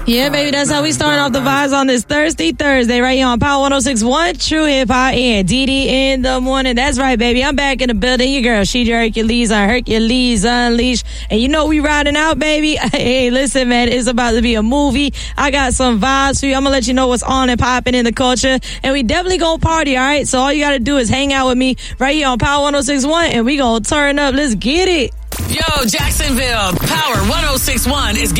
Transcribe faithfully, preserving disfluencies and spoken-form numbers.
Yeah, baby, that's how we start off the vibes on this Thirsty Thursday right here on Power one oh six point one, True Hip Hop, and D D in the morning. That's right, baby. I'm back in the building. Your girl, She Hercules on Hercules Unleashed. And you know we riding out, baby. Hey, listen, man, it's about to be a movie. I got some vibes for you. I'm going to let you know what's on and popping in the culture. And we definitely going to party, all right? So all you got to do is hang out with me right here on Power one oh six point one, and we going to turn up. Let's get it. Yo, Jacksonville, Power one oh six point one is